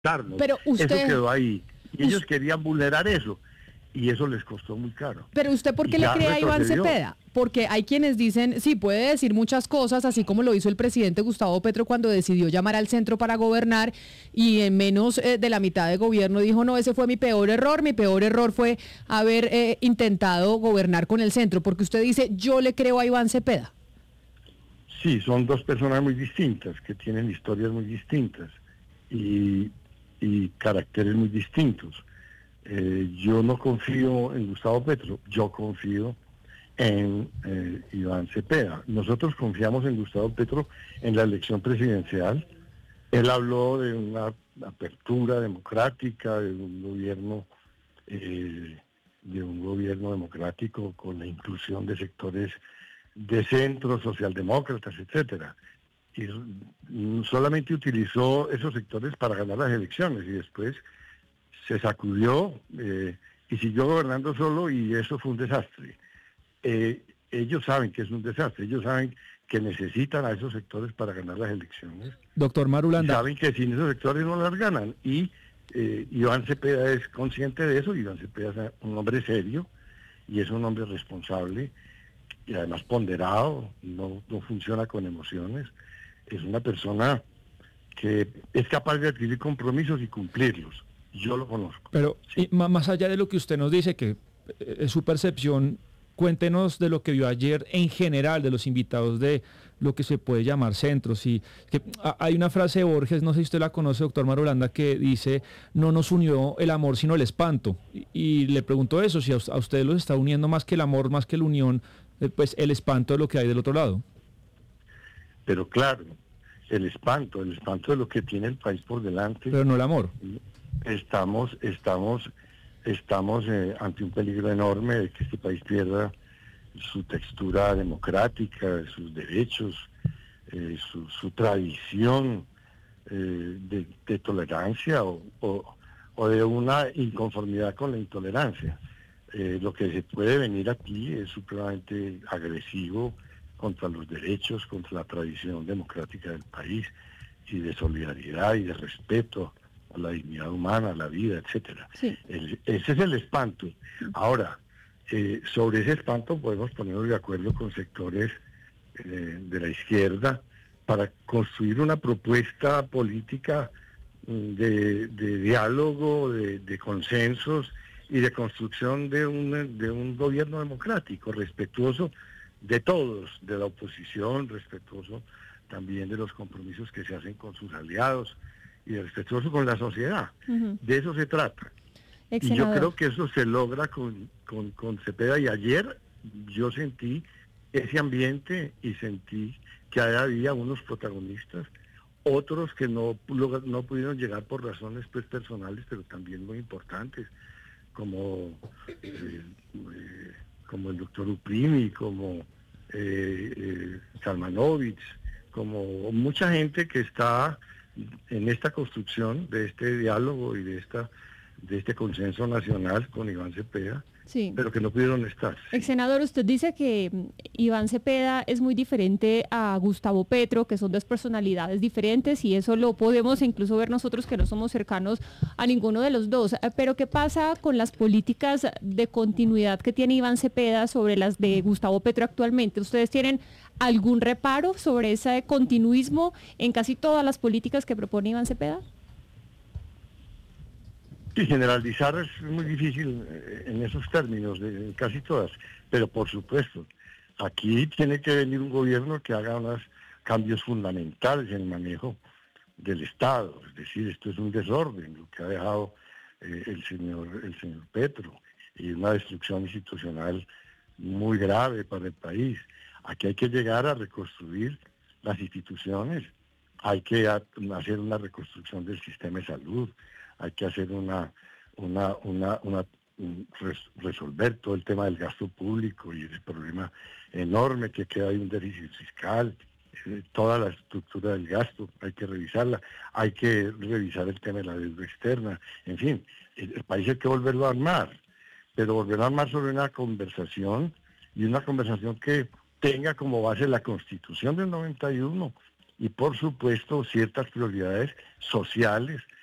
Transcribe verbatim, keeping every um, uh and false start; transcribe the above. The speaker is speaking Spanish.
Pero usted... Eso quedó ahí. Y ellos querían vulnerar eso. Y eso les costó muy caro. Pero usted, ¿por qué le cree a Iván Cepeda? Porque hay quienes dicen, sí, puede decir muchas cosas, así como lo hizo el presidente Gustavo Petro cuando decidió llamar al centro para gobernar y en menos eh, de la mitad de gobierno dijo, no, ese fue mi peor error, mi peor error fue haber eh, intentado gobernar con el centro. Porque usted dice, yo le creo a Iván Cepeda. Sí, son dos personas muy distintas, que tienen historias muy distintas y, y caracteres muy distintos. Eh, yo no confío en Gustavo Petro, yo confío en eh, Iván Cepeda. Nosotros confiamos en Gustavo Petro en la elección presidencial. Él habló de una apertura democrática, de un gobierno, eh, de un gobierno democrático con la inclusión de sectores de centro, socialdemócratas, etcétera. Y solamente utilizó esos sectores para ganar las elecciones y después se sacudió eh, y siguió gobernando solo y eso fue un desastre. Eh, ellos saben que es un desastre, ellos saben que necesitan a esos sectores para ganar las elecciones. Doctor Marulanda. Saben que sin esos sectores no las ganan y eh, Iván Cepeda es consciente de eso. Iván Cepeda es un hombre serio y es un hombre responsable y además ponderado, no, no funciona con emociones. Es una persona que es capaz de adquirir compromisos y cumplirlos. Yo lo conozco. Pero sí. Y más allá de lo que usted nos dice, que es su percepción, cuéntenos de lo que vio ayer en general de los invitados de lo que se puede llamar centros. Y que hay una frase de Borges, no sé si usted la conoce, doctor Marulanda, que dice, no nos unió el amor sino el espanto. Y, y le pregunto eso, si a, a usted los está uniendo más que el amor, más que la unión, pues el espanto de lo que hay del otro lado. Pero claro, el espanto, el espanto de lo que tiene el país por delante. Pero no el amor. Estamos, estamos, estamos eh, ante un peligro enorme de que este país pierda su textura democrática, sus derechos, eh, su, su tradición eh, de, de tolerancia o, o, o de una inconformidad con la intolerancia. Eh, lo que se puede venir aquí es supremamente agresivo contra los derechos, contra la tradición democrática del país y de solidaridad y de respeto a la dignidad humana, a la vida, etcétera. Sí. El, ese es el espanto. Ahora, eh, sobre ese espanto podemos ponernos de acuerdo con sectores eh, de la izquierda para construir una propuesta política de, de diálogo, de, de consensos y de construcción de un, de un gobierno democrático, respetuoso de todos, de la oposición, respetuoso también de los compromisos que se hacen con sus aliados y respetuoso con la sociedad. Uh-huh. De eso se trata. Y yo creo que eso se logra con, con, con Cepeda, y ayer yo sentí ese ambiente y sentí que había unos protagonistas, otros que no, no pudieron llegar por razones pues personales, pero también muy importantes, como, eh, eh, como el doctor Uprimi, como eh, eh, Salmanovich, como mucha gente que está en esta construcción de este diálogo y de esta de este consenso nacional con Iván Cepeda, sí, pero que no pudieron estar. Sí. Ex senador, usted dice que Iván Cepeda es muy diferente a Gustavo Petro, que son dos personalidades diferentes, y eso lo podemos incluso ver nosotros que no somos cercanos a ninguno de los dos. Pero ¿qué pasa con las políticas de continuidad que tiene Iván Cepeda sobre las de Gustavo Petro actualmente? ¿Ustedes tienen algún reparo sobre ese continuismo en casi todas las políticas que propone Iván Cepeda? Sí, generalizar es muy difícil en esos términos, de casi todas, pero por supuesto, aquí tiene que venir un gobierno que haga unos cambios fundamentales en el manejo del Estado, es decir, esto es un desorden, lo que ha dejado eh, el señor el señor Petro, y una destrucción institucional muy grave para el país. Aquí hay que llegar a reconstruir las instituciones, hay que hacer una reconstrucción del sistema de salud, hay que hacer una, una, una, una resolver todo el tema del gasto público y el problema enorme que queda, hay un déficit fiscal, eh, toda la estructura del gasto, hay que revisarla, hay que revisar el tema de la deuda externa, en fin, el, el país hay que volverlo a armar, pero volverlo a armar sobre una conversación, y una conversación que tenga como base la Constitución del noventa y uno, y por supuesto ciertas prioridades sociales,